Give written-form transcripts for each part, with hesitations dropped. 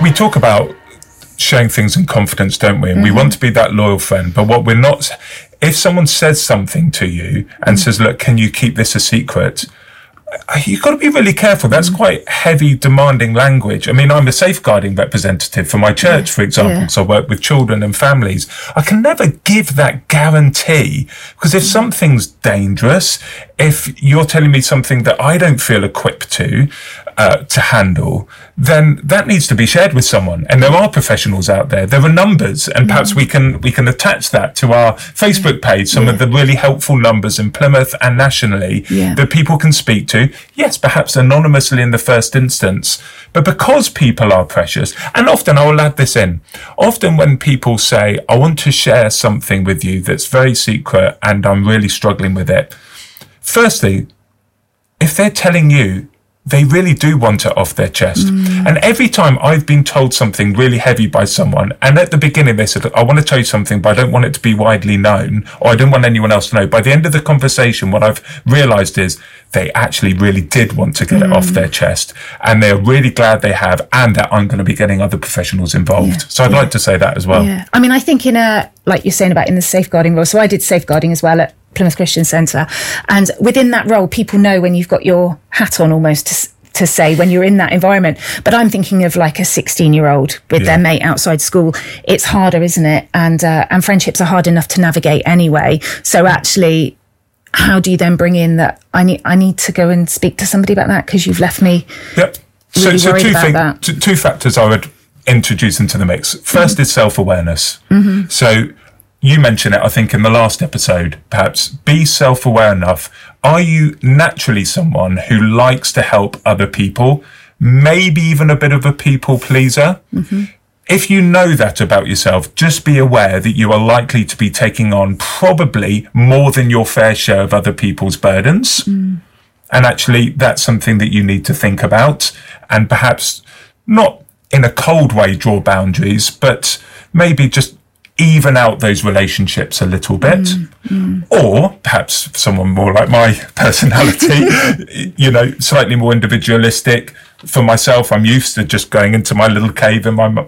we talk about sharing things in confidence, don't we? And we want to be that loyal friend, but what we're not, if someone says something to you and says, look, can you keep this a secret? You've got to be really careful. That's quite heavy, demanding language. I mean, I'm a safeguarding representative for my church, for example, so I work with children and families. I can never give that guarantee, because if something's dangerous, if you're telling me something that I don't feel equipped to handle, then that needs to be shared with someone. And there are professionals out there. There are numbers, and perhaps we can attach that to our Facebook page, some of the really helpful numbers in Plymouth and nationally that people can speak to. Yes, perhaps anonymously in the first instance, but because people are precious. And often, I will add this in, often when people say, I want to share something with you that's very secret and I'm really struggling with it. Firstly, if they're telling you, they really do want it off their chest. And every time I've been told something really heavy by someone, and at the beginning they said, I want to tell you something, but I don't want it to be widely known, or I don't want anyone else to know. By the end of the conversation, what I've realised is they actually really did want to get it off their chest, and they're really glad they have, and that I'm going to be getting other professionals involved. So I'd like to say that as well. I mean, I think like you're saying about in the safeguarding role, so I did safeguarding as well at Plymouth Christian Centre, and within that role people know when you've got your hat on almost to say when you're in that environment. But I'm thinking of like a 16-year-old with their mate outside school. It's harder, isn't it? And friendships are hard enough to navigate anyway. So actually, how do you then bring in that I need to go and speak to somebody about that because you've left me really worried about that? Two factors I would introduce into the mix. First is self-awareness. So you mentioned it, I think, in the last episode, perhaps. Be self-aware enough. Are you naturally someone who likes to help other people? Maybe even a bit of a people pleaser? If you know that about yourself, just be aware that you are likely to be taking on probably more than your fair share of other people's burdens. And actually, that's something that you need to think about. And perhaps not in a cold way draw boundaries, but maybe just even out those relationships a little bit. Or perhaps someone more like my personality, slightly more individualistic. For myself, I'm used to just going into my little cave in my,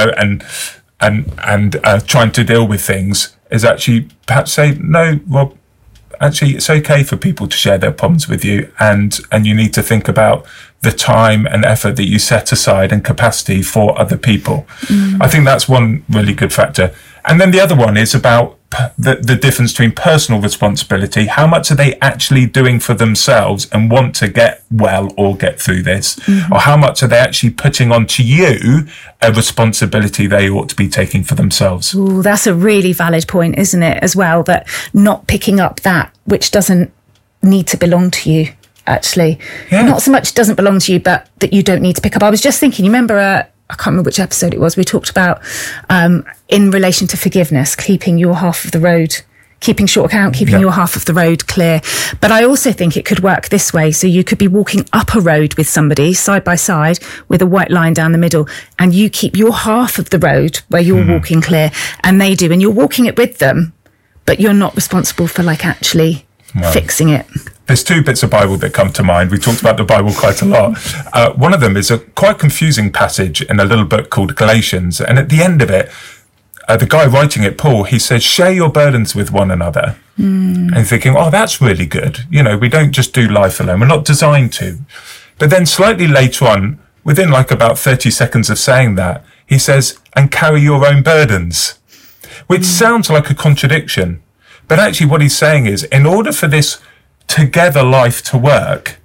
and trying to deal with things, is actually perhaps say, no, Rob, actually it's okay for people to share their problems with you, and you need to think about the time and effort that you set aside and capacity for other people. I think that's one really good factor. And then the other one is about the difference between personal responsibility. How much are they actually doing for themselves and want to get well or get through this? Or how much are they actually putting onto you a responsibility they ought to be taking for themselves? Ooh, that's a really valid point, isn't it, as well, that not picking up that which doesn't need to belong to you, actually. Not so much doesn't belong to you, but that you don't need to pick up. I was just thinking, you remember I can't remember which episode it was, we talked about in relation to forgiveness, keeping your half of the road, keeping short account, keeping your half of the road clear. But I also think it could work this way. So you could be walking up a road with somebody side by side with a white line down the middle, and you keep your half of the road where you're walking clear, and they do, and you're walking it with them, but you're not responsible for actually fixing it. There's two bits of Bible that come to mind. We talked about the Bible quite a lot. One of them is a quite confusing passage in a little book called Galatians. And at the end of it, the guy writing it, Paul, he says, share your burdens with one another. And thinking, oh, that's really good. We don't just do life alone. We're not designed to. But then slightly later on, within about 30 seconds of saying that, he says, and carry your own burdens, which sounds like a contradiction. But actually what he's saying is, in order for this together life to work,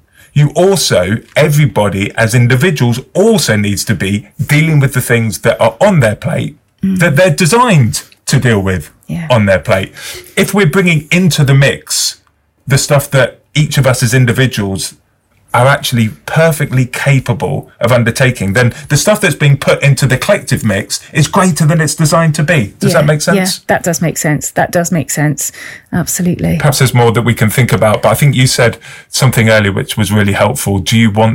everybody as individuals also needs to be dealing with the things that are on their plate, that they're designed to deal with on their plate. If we're bringing into the mix the stuff that each of us as individuals are actually perfectly capable of undertaking, then the stuff that's being put into the collective mix is greater than it's designed to be. Does that make sense? Yeah, that does make sense. Absolutely. Perhaps there's more that we can think about, but I think you said something earlier which was really helpful. Do you want